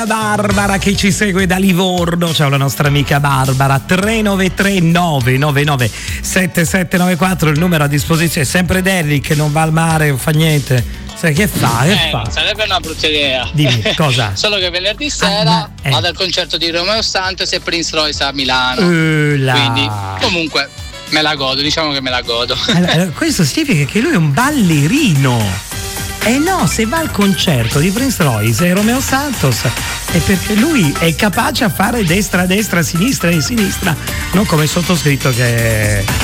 Barbara che ci segue da Livorno, ciao la nostra amica Barbara. 393 999 7794 il numero a disposizione, sempre Derrick, non va al mare, non fa niente. Sai che fa? Sarebbe una brutta idea. Dimmi, cosa? Solo che venerdì sera vado al concerto di Romeo Santos e Prince Royce a Milano. Quindi comunque me la godo, diciamo che me la godo. Questo significa che lui è un ballerino. No, se va al concerto di Prince Royce e Romeo Santos è perché lui è capace a fare destra, destra, sinistra e sinistra, non come il sottoscritto che